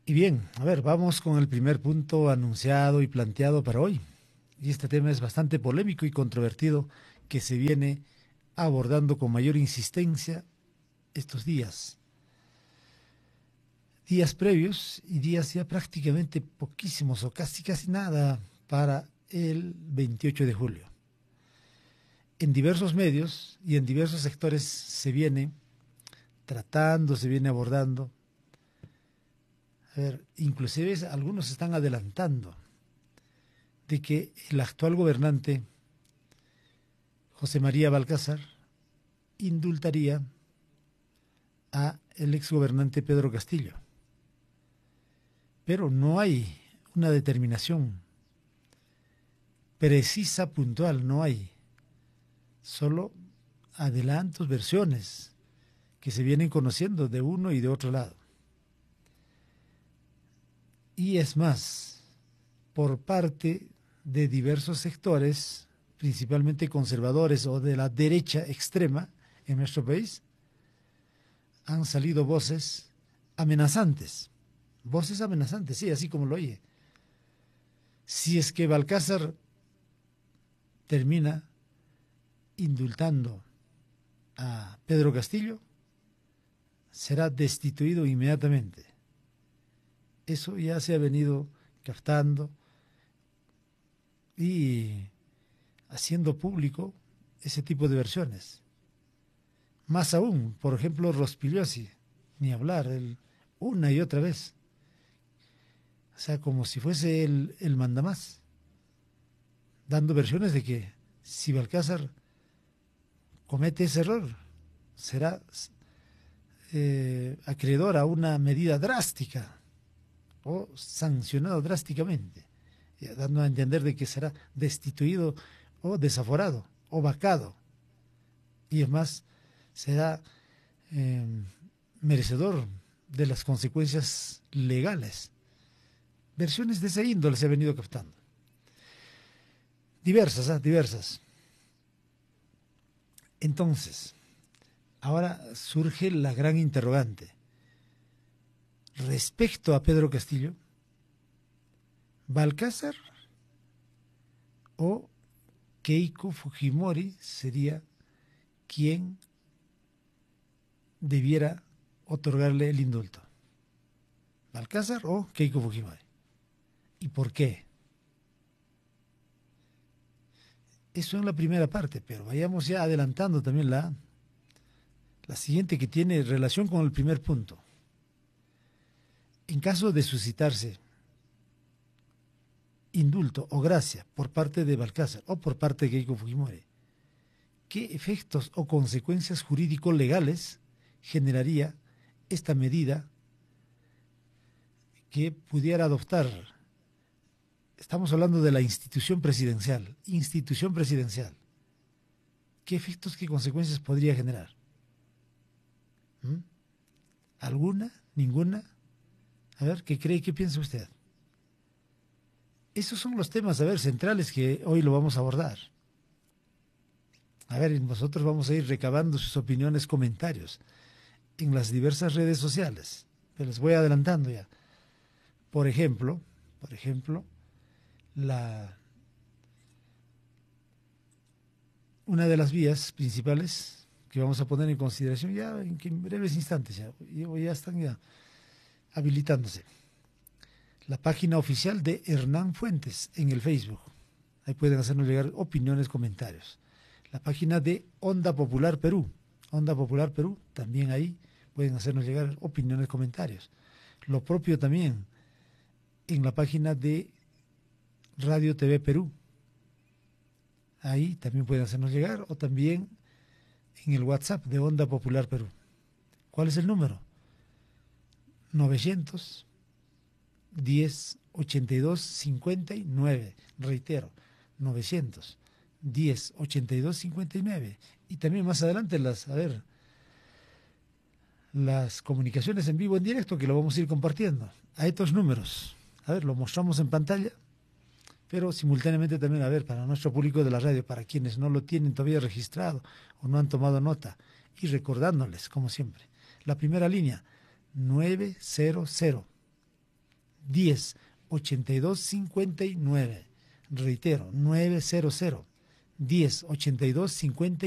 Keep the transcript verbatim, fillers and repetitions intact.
Y bien, a ver, vamos con el primer punto anunciado y planteado para hoy. Y este tema es bastante polémico y controvertido que se viene abordando con mayor insistencia estos días. Días previos y días ya prácticamente poquísimos o casi casi nada para el veintiocho de julio. En diversos medios y en diversos sectores se viene tratando, se viene abordando. A ver, inclusive algunos se están adelantando de que el actual gobernante, José María Balcázar, indultaría a el exgobernante Pedro Castillo. Pero no hay una determinación precisa, puntual, no hay. Solo adelantos, versiones que se vienen conociendo de uno y de otro lado. Y es más, por parte de diversos sectores, principalmente conservadores o de la derecha extrema en nuestro país, han salido voces amenazantes. Voces amenazantes, sí, así como lo oye. Si es que Balcázar termina indultando a Pedro Castillo, será destituido inmediatamente. Eso ya se ha venido captando y haciendo público ese tipo de versiones. Más aún, por ejemplo, Rospigliosi, ni hablar, él, una y otra vez. O sea, como si fuese el, el mandamás, dando versiones de que si Balcázar comete ese error, será eh, acreedor a una medida drástica o sancionado drásticamente, dando a entender de que será destituido o desaforado o vacado. Y además será eh, merecedor de las consecuencias legales. Versiones de esa índole se ha venido captando. Diversas, ¿eh? diversas. Entonces, ahora surge la gran interrogante. Respecto a Pedro Castillo, Balcázar o Keiko Fujimori sería quien debiera otorgarle el indulto. Balcázar o Keiko Fujimori. ¿Y por qué? Eso en la primera parte, pero vayamos ya adelantando también la, la siguiente que tiene relación con el primer punto. En caso de suscitarse indulto o gracia por parte de Balcázar o por parte de Keiko Fujimori, ¿qué efectos o consecuencias jurídico-legales generaría esta medida que pudiera adoptar? Estamos hablando de la institución presidencial, institución presidencial. ¿Qué efectos, qué consecuencias podría generar? ¿Mm? ¿Alguna? ¿Ninguna? A ver, ¿qué cree? ¿Qué piensa usted? Esos son los temas, a ver, centrales que hoy lo vamos a abordar. A ver, nosotros vamos a ir recabando sus opiniones, comentarios en las diversas redes sociales. Pero les voy adelantando ya. Por ejemplo, por ejemplo, la una de las vías principales que vamos a poner en consideración ya en, en breves instantes, ya, ya están ya habilitándose. La página oficial de Hernán Fuentes en el Facebook. Ahí pueden hacernos llegar opiniones, comentarios. La página de Onda Popular Perú. Onda Popular Perú, también ahí pueden hacernos llegar opiniones, comentarios. Lo propio también en la página de Radio T V Perú. Ahí también pueden hacernos llegar, o también en el WhatsApp de Onda Popular Perú. ¿Cuál es el número? novecientos diez ochenta y dos cincuenta y nueve. Reitero, novecientos diez ochenta y dos cincuenta y nueve. Y también más adelante las, a ver, las comunicaciones en vivo, en directo, que lo vamos a ir compartiendo a estos números. A ver, lo mostramos en pantalla, pero simultáneamente también, a ver, para nuestro público de la radio, para quienes no lo tienen todavía registrado o no han tomado nota, y recordándoles, como siempre, la primera línea, nueve cero cero diez, ochenta y dos, cincuenta y nueve. Reitero, nueve cero cero, diez, ochenta y dos, cincuenta y nueve.